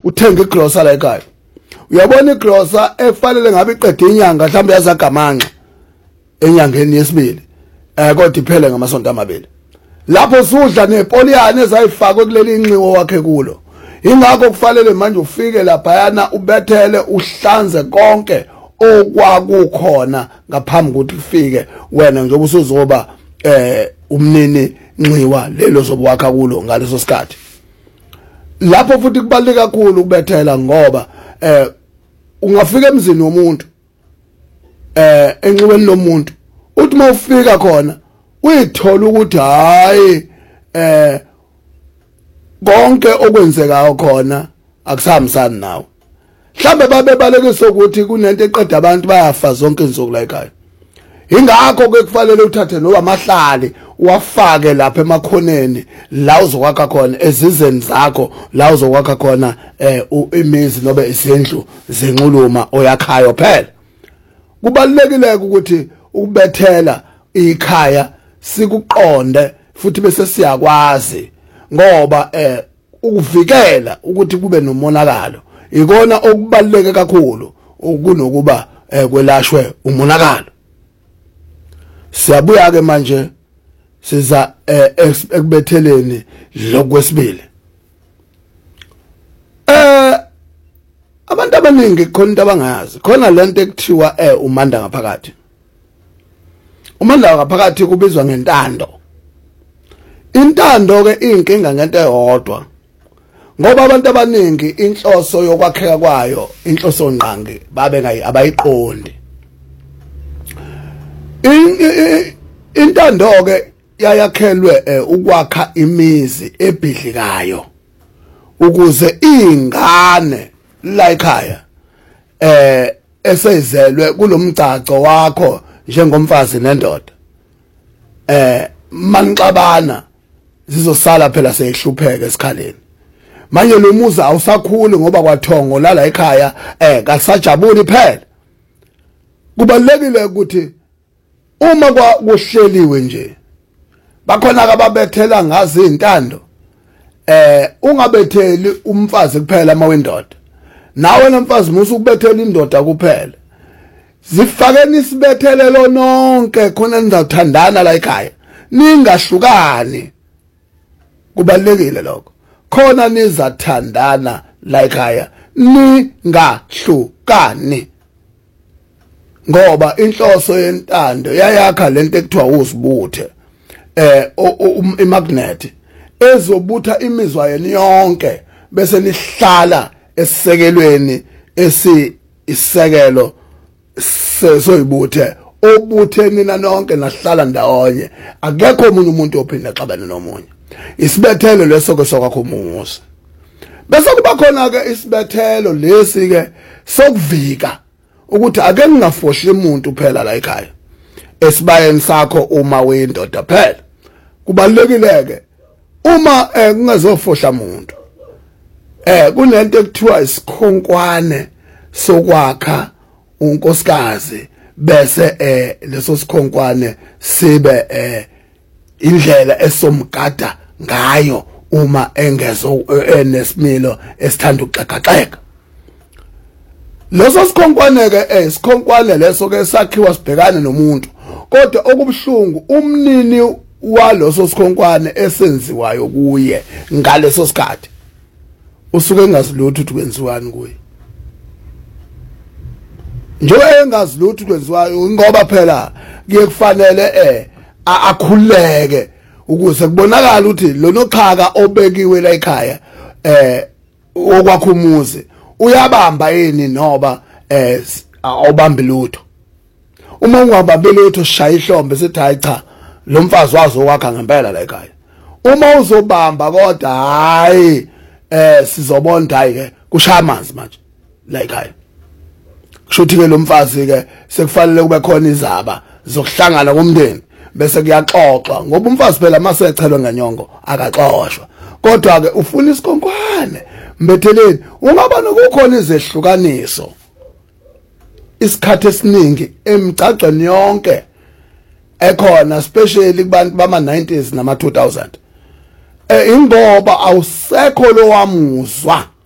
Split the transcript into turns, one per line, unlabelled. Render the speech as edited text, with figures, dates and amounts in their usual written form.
uthenga igrocer la ekhaya uyabona igrocer efanele ngabe iqede inyanga mhlawumbe yazagamanxa enyangeni yesibili kodwa iphele ngamasonto amabili lapho sudla nepoliyane ezayifakwe kuleli inxiwo wakhe kulo ingakho kufanele manje ufike lapha yana ubethele uhlanze konke okwakukhona ngaphambi ukuthi kufike wena njengoba usuzoba umnini nxiwa lelo zobwakha kulo ngaleso sikhathi lapho futhi kubaluleke kakhulu ukubethela ngoba ungafika emzini womuntu enxiweni lomuntu uthi mawufika khona uyithola ukuthi hayi konke okwenzekayo khona akusahambisani nawe mhlambe babe balekisa ukuthi kunento eqeda abantu bayafa zonke insuku la ekhaya ingakho ke kufanele uthathe noba amahlali uwafake lapha emakhoneni la uzokwakha khona ezizeni zakho la uzokwakha khona imizi noba isendlu zenquluma oyakhayo phela kubalekile ukuthi ukubethela ikhaya sikuqonde futhi bese siyakwazi ngoba ukuvikela ukuthi kube nomonakalo ikona okubaluleke kakhulu ukunokuba kwelashwe umonakalo siyabuya ke manje siza ekubetheleni lokwesibili abantu abaningi khona into abangayazi khona lento ekuthiwa umanda ngaphakathi umanda ngaphakathi kubizwa ngentando intando ke inkinga ngento eyodwa ngoba abantu abaningi inhloso yokwakheka kwayo inhloso ngqangi babe abayiqondi intando ke yayakhelwe ukwakha imizi ebhidlikayo ukuze ingane la ekhaya esezelwe kulomgcaco wakho njengomfazi nendoda manixabana zizosala phela seyihlupheka esikhaleni manje lo muzi awusakhuli ngoba kwathongo la ekhaya kasajabuli phela kubalekile ukuthi uma kuhleliwe nje bakhona ababethela ngazi intando ungabetheli umfazi kuphela mawindoda nawe nomfazi musu ukubethela indoda kuphela zifakeni isibethelelo nonke khona nizathandana la ekhaya ningahlukani kubalekile lokho khona nizathandana la ekhaya ningahlukani ngoba inhloso yentando yayakha lento ekuthiwa uzibuthe imagnet ezobutha imizwa yeni yonke bese nihlala esisekelweni isisekelo soyibuthe obuthe nina nonke nahlala ndawonye akekho umuntu ophinda xabane nomunye isibethelo leso ke sokwakho umuzi bese kuba khona ke isibethelo lesi ke sokuvika ukuthi ake ningafoshi umuntu phela la ekhaya esibayeni sakho uma uyindoda phela kubalekile ke uma kungazofohla umuntu kunento ekuthiwa isikhonkwane sokwakha unkosikazi bese leso sikhonkwane sibe indlela esomgada ngayo uma engezo enesimilo esithanda ukuxexaxeka leso sikhonkwane ke sikhonkwane leso ke sakhiwa sibhekane nomuntu kodwa okubhlungu umnini waloso sikhonkwane esenziwayo kuye ngaleso sikhathi usuke engazilutho ukuthi kwenziwani kuye njengoba engazilutho kwenziwayo ngoba phela kuye kufanele akhuleke ukuze kubonakala ukuthi lo noqhaka obekiwe la ekhaya okwakho umuzi uyabamba yini noba awubambi lutho uma ungabambi lutho shaya ihlombe sithi hayi cha lo mfazi wazo wakha ngempela la ekhaya uma uzobamba kodwa hayi sizobona hayi ke kushaya amanzi manje la ekhaya kushuthi ke lo mfazi ke sekufanele kube khona izaba zokuhlangana komndeni bese kuyaxoxwa ngoba umfazi phela mase echelwe ngenyongo akaxoshwa kodwa ke ufuna isikhonkwane mbetheleni ungaba nokukhona izehlukaniso isikhathi esiningi emgcagcweni yonke ekhona especially kubantu bama 90s nama 2000 ingoba awusekho lo wamuzwa